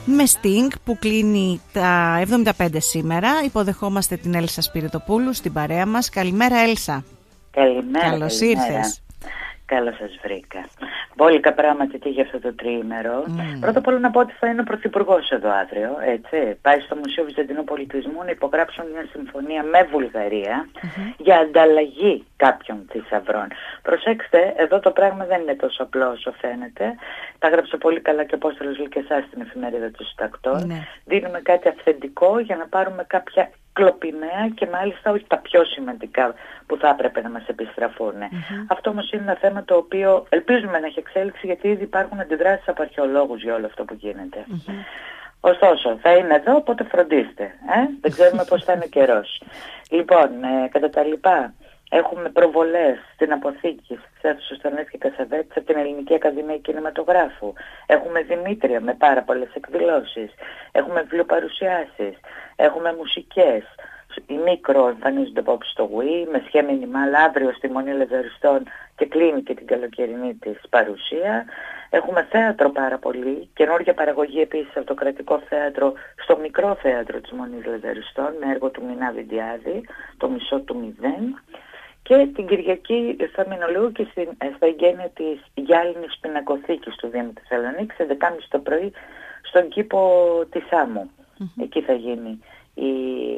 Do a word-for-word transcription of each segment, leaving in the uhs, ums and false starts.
με Sting που κλείνει τα εβδομήντα πέντε σήμερα. Υποδεχόμαστε την Έλσα Σπυριτοπούλου στην παρέα μας. Καλημέρα Έλσα. Καλημέρα. Καλώς καλημέρα. ήρθες. Καλώς σας βρήκα. Μπόλικα πράγματι τι για αυτό το τριήμερο. Mm. Πρώτα απ' όλα να πω ότι θα είναι ο Πρωθυπουργός εδώ αύριο. Έτσι. Πάει στο Μουσείο Βυζαντινού Πολιτισμού να υπογράψουν μια συμφωνία με Βουλγαρία mm-hmm. για ανταλλαγή κάποιων θησαυρών. Προσέξτε, εδώ το πράγμα δεν είναι τόσο απλό όσο φαίνεται. Τα έγραψε πολύ καλά και ο Απόστολος Λυκεσάς στην εφημερίδα του Συντακτών. Mm. Δίνουμε κάτι αυθεντικό για να πάρουμε κάποια κλοπημαία και μάλιστα όχι τα πιο σημαντικά που θα έπρεπε να μας επιστραφούν. Mm-hmm. Αυτό όμως είναι ένα θέμα το οποίο ελπίζουμε να έχει εξέλιξη, γιατί ήδη υπάρχουν αντιδράσεις από αρχαιολόγους για όλο αυτό που γίνεται. Mm-hmm. Ωστόσο, θα είναι εδώ, οπότε φροντίστε. Ε? Δεν ξέρουμε πώς θα είναι ο καιρός. Λοιπόν, ε, κατά τα λοιπά, έχουμε προβολές στην αποθήκη στις αίθουσες Στονές και Κασαβέτης από την Ελληνική Ακαδημία Κινηματογράφου. Έχουμε Δημήτρια με πάρα πολλές εκδηλώσεις. Έχουμε βιβλιοπαρουσιάσεις. Έχουμε μουσικές. Οι Μίκρο εμφανίζονται απόψε στο Wii με σχέδια μινιμάλ αύριο στη Μονή Λευτεριστών και κλείνει και την καλοκαιρινή της παρουσία. Έχουμε θέατρο πάρα πολύ, καινούργια παραγωγή επίσης από το Κρατικό Θέατρο στο Μικρό Θέατρο της Μονής Λευτεριστών με έργο του Μινά Βιντιάδη, το Μισό του Μηδέν. Και την Κυριακή θα μείνω λίγο και στην, στα εγγένεια της Γυάλινης Πινακοθήκης του Δήμου Θεσσαλονίκης, έντεκα και μισή το πρωί, στον κήπο της Άμμου. Mm-hmm. Εκεί θα γίνει η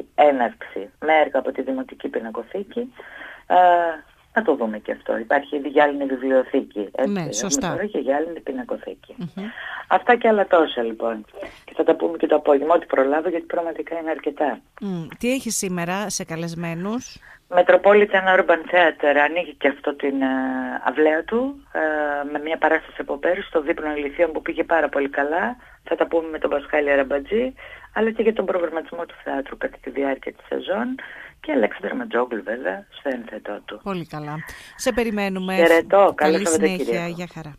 έναρξη με έργα από τη Δημοτική Πινακοθήκη. Α, να το δούμε και αυτό. Υπάρχει η Γυάλινη Βιβλιοθήκη. Έτσι. Ναι, σωστά. Έχουμε τώρα και Γυάλινη Πινακοθήκη. Mm-hmm. Αυτά και άλλα τόσα λοιπόν. Και θα τα πούμε και το απόγευμα, ό,τι προλάβω, γιατί πραγματικά είναι αρκετά. Mm. Τι έχει σήμερα σε καλεσμένους? Metropolitan Urban Theater ανοίγει και αυτό την uh, αυλαία του uh, με μια παράσταση από πέρυσι στο δείπνο ηλιθείων που πήγε πάρα πολύ καλά. Θα τα πούμε με τον Πασχάλη Αραμπατζή, αλλά και για τον προγραμματισμό του θεάτρου κατά τη διάρκεια της σεζόν και Αλέξανδρο Ματζόγλου βέβαια στο ένθετό του. Πολύ καλά. Σε περιμένουμε. Χαιρετώ. Καλή συνέχεια. Γεια χαρά.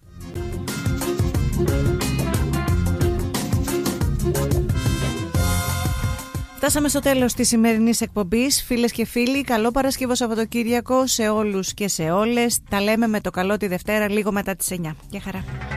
Φτάσαμε στο τέλος της σημερινής εκπομπής. Φίλες και φίλοι, καλό Παρασκευό Σαββατοκύριακο σε όλους και σε όλες. Τα λέμε με το καλό τη Δευτέρα λίγο μετά τις εννιά. Γεια χαρά.